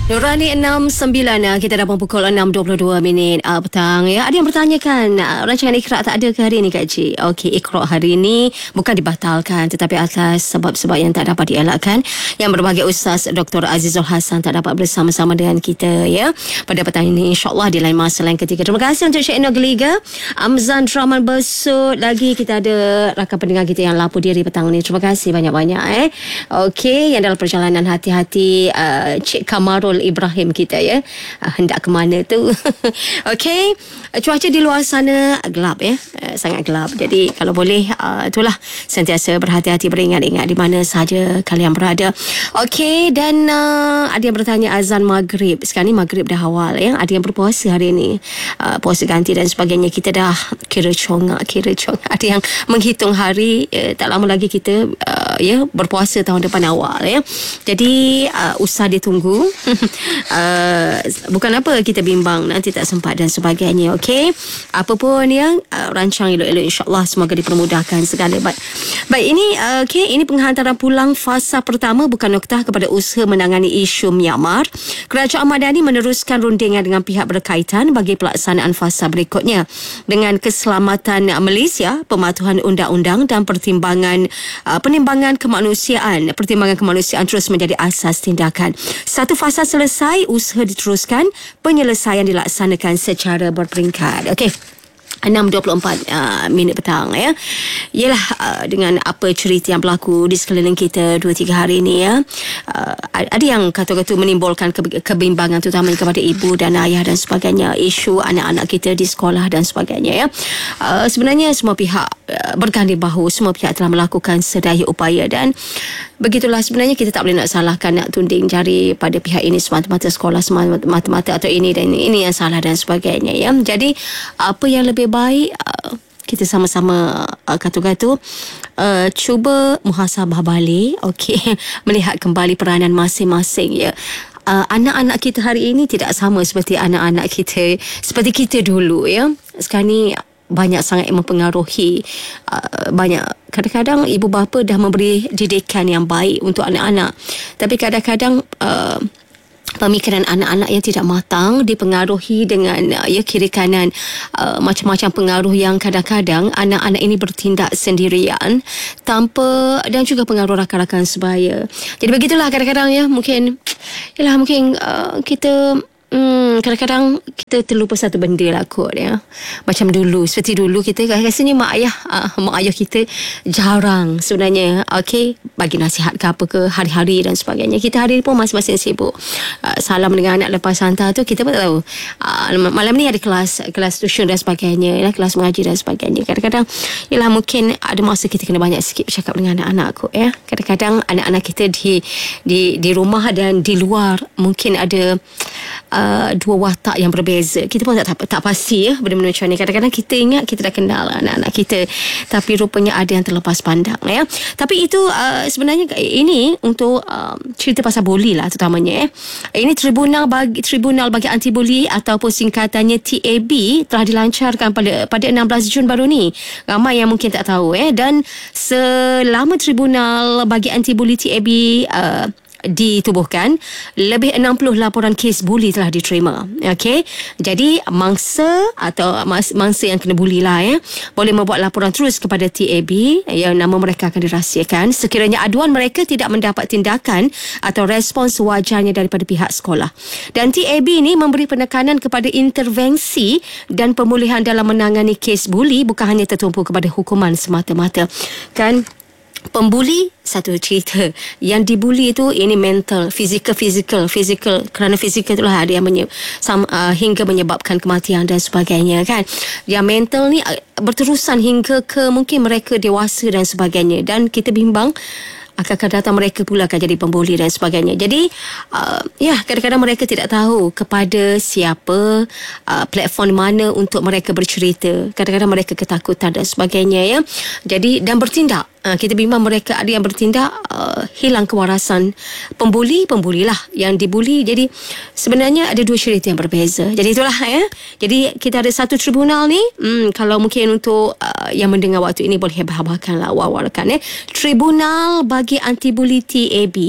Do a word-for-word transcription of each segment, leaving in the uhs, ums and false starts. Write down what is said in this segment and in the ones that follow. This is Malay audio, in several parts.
Nurani enam sembilan, kita dapat pukul enam dua puluh dua minit uh, petang ya. Ada yang bertanyakan uh, rancangan Iqra tak ada ke hari ni Kak Cik? Okey, Iqra hari ni bukan dibatalkan tetapi atas sebab-sebab yang tak dapat dielakkan. Yang berbahagia Ustaz Doktor Azizul Hasan tak dapat bersama-sama dengan kita ya pada petang ini, insya-Allah di lain masa lain ketika. Terima kasih untuk Syekh Geliga, Amzan Draman Bersut. Lagi kita ada rakan pendengar kita yang lapor diri petang ni. Terima kasih banyak-banyak eh. Okey, yang dalam perjalanan hati-hati uh, Cik Kamarul Ibrahim kita ya, uh, hendak ke mana tu. Okey, cuaca di luar sana gelap ya, uh, sangat gelap. Jadi kalau boleh uh, itulah sentiasa berhati-hati, beringat-ingat di mana saja kalian berada. Okey, dan uh, ada yang bertanya azan maghrib. Sekarang ni maghrib dah awal ya. Ada yang berpuasa hari ni, uh, puasa ganti dan sebagainya. Kita dah kira congak, kira congak. Ada yang menghitung hari, uh, tak lama lagi kita uh, ya berpuasa tahun depan awal ya. Jadi uh, usah ditunggu. Uh, bukan apa kita bimbang nanti tak sempat dan sebagainya. Okey, apapun yang uh, rancang elok-elok, insya-Allah semoga dipermudahkan segala. Baik, baik ini uh, okey, ini penghantaran pulang fasa pertama bukan noktah kepada usaha menangani isu Myanmar. Kerajaan Madani meneruskan rundingan dengan pihak berkaitan bagi pelaksanaan fasa berikutnya dengan keselamatan Malaysia, pematuhan undang-undang dan pertimbangan uh, penimbangan kemanusiaan. Pertimbangan kemanusiaan terus menjadi asas tindakan. Satu fasa selesai, usaha diteruskan, penyelesaian dilaksanakan secara berperingkat. Okey, enam dua puluh empat uh, minit petang ya. Yalah, uh, dengan apa cerita yang berlaku di sekeliling kita dua tiga hari ini ya. Uh, ada yang kata-kata menimbulkan ke- kebimbangan terutamanya kepada ibu dan ayah dan sebagainya. Isu anak-anak kita di sekolah dan sebagainya ya. Uh, sebenarnya semua pihak uh, berganding bahu, semua pihak telah melakukan sedaya upaya dan begitulah. Sebenarnya kita tak boleh nak salahkan, nak tunding jari pada pihak ini semata-mata sekolah semata-mata atau ini dan ini yang salah dan sebagainya ya. Jadi apa yang lebih baik, uh, kita sama-sama uh, kata-kata uh, cuba muhasabah balik, okey, melihat kembali peranan masing-masing ya. Uh, anak-anak kita hari ini tidak sama seperti anak-anak kita seperti kita dulu ya. Sekarang ni banyak sangat yang mempengaruhi, uh, banyak kadang-kadang ibu bapa dah memberi didikan yang baik untuk anak-anak, tapi kadang-kadang uh, pemikiran anak-anak yang tidak matang dipengaruhi dengan uh, ya kiri kanan, uh, macam-macam pengaruh yang kadang-kadang anak-anak ini bertindak sendirian tanpa, dan juga pengaruh rakan-rakan sebaya. Jadi begitulah kadang-kadang ya, mungkin yalah mungkin uh, kita Hmm, kadang-kadang kita terlupa satu benda lah kot ya. Macam dulu, seperti dulu kita rasanya mak ayah uh, mak ayah kita jarang sebenarnya okey bagi nasihat ke apa ke hari-hari dan sebagainya. Kita hari ni pun masing-masing sibuk. Uh, salam dengan anak lepas hantar tu kita pun tak tahu. Uh, malam ni ada kelas kelas tuition dan sebagainya, ya, kelas mengaji dan sebagainya. Kadang-kadang ialah mungkin ada masa kita kena banyak sikit bercakap dengan anak-anak kot ya. Kadang-kadang anak-anak kita di di di rumah dan di luar mungkin ada Uh, dua watak yang berbeza. Kita pun tak, tak, tak pasti ya benda-benda macam ni. Kadang-kadang kita ingat kita dah kenal anak-anak kita, tapi rupanya ada yang terlepas pandang ya. Tapi itu uh, sebenarnya ini untuk uh, cerita pasal buli lah terutamanya eh. Ini tribunal bagi tribunal bagi anti buli ataupun singkatannya T A B telah dilancarkan pada pada enam belas Jun baru ni. Ramai yang mungkin tak tahu eh. Dan selama tribunal bagi anti buli T A B uh, ditubuhkan, lebih enam puluh laporan kes buli telah diterima. Okey, jadi mangsa atau mangsa yang kena buli lah ya, boleh membuat laporan terus kepada T A B yang nama mereka akan dirahsiakan sekiranya aduan mereka tidak mendapat tindakan atau respons sewajarnya daripada pihak sekolah. Dan T A B ni memberi penekanan kepada intervensi dan pemulihan dalam menangani kes buli, bukan hanya tertumpu kepada hukuman semata-mata. Kan pembuli satu cerita, yang dibuli itu ini mental, fizikal, fizikal, fizikal, kerana fizikal itulah ada yang menye- sam, uh, hingga menyebabkan kematian dan sebagainya kan. Yang mental ni uh, berterusan hingga ke mungkin mereka dewasa dan sebagainya, dan kita bimbang akan datang mereka pula akan jadi pembuli dan sebagainya. Jadi uh, ya kadang-kadang mereka tidak tahu kepada siapa, uh, platform mana untuk mereka bercerita. Kadang-kadang mereka ketakutan dan sebagainya ya. Jadi dan bertindak. Uh, kita bimbang mereka ada yang bertindak uh, hilang kewarasan. Pembuli, pembulilah yang dibuli. Jadi sebenarnya ada dua cerita yang berbeza. Jadi itulah ya. Jadi kita ada satu tribunal ni. Hmm, kalau mungkin untuk uh, yang mendengar waktu ini boleh habahkan lah, wawarkan eh. Tribunal bagi anti buli T A B.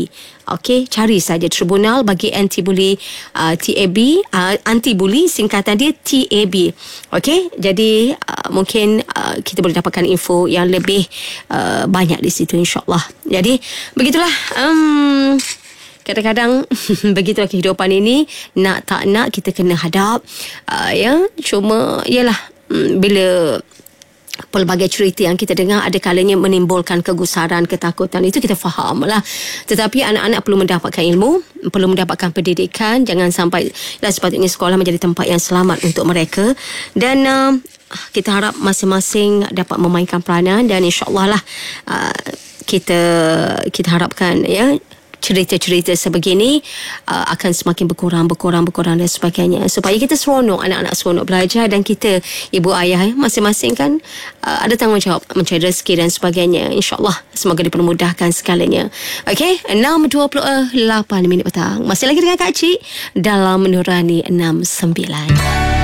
Okey, cari saja Tribunal Bagi Anti Bully uh, T A B, uh, Anti Bully singkatan dia T A B. Okey, jadi uh, mungkin uh, kita boleh dapatkan info yang lebih uh, banyak di situ, insyaAllah. Jadi begitulah, um, kadang-kadang begitulah kehidupan ini, nak tak nak kita kena hadap. Uh, ya, cuma yalah, um, bila pelbagai cerita yang kita dengar ada kalanya menimbulkan kegusaran, ketakutan, itu kita faham lah. Tetapi anak-anak perlu mendapatkan ilmu, perlu mendapatkan pendidikan. Jangan sampai dah sepatutnya sekolah menjadi tempat yang selamat untuk mereka. Dan uh, kita harap masing-masing dapat memainkan peranan, dan insyaAllah lah uh, kita kita harapkan ya cerita-cerita sebegini uh, akan semakin berkurang, berkurang, berkurang dan sebagainya, supaya kita seronok, anak-anak seronok belajar, dan kita ibu ayah masing-masing kan uh, ada tanggungjawab mencari rezeki dan sebagainya. InsyaAllah semoga dipermudahkan segalanya. Okey, enam dua puluh lapan minit petang. Masih lagi dengan Kak Cik dalam Nurani enam sembilan.